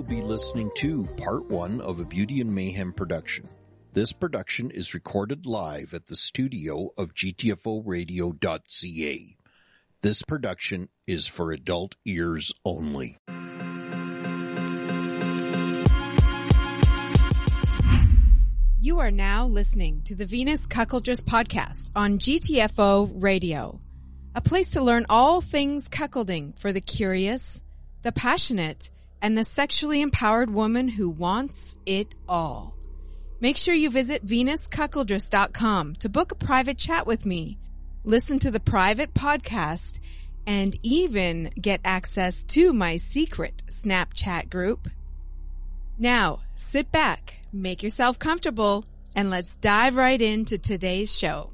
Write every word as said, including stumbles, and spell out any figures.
will be listening to part one of a Beauty and Mayhem production. This production is recorded live at the studio of G T F O radio dot C A. This production is for adult ears only. You are now listening to the Venus Cuckoldress podcast on G T F O Radio, a place to learn all things cuckolding for the curious, the passionate, and the sexually empowered woman who wants it all. Make sure you visit venus cuckoldress dot com to book a private chat with me, listen to the private podcast, and even get access to my secret Snapchat group. Now, sit back, make yourself comfortable, and let's dive right into today's show.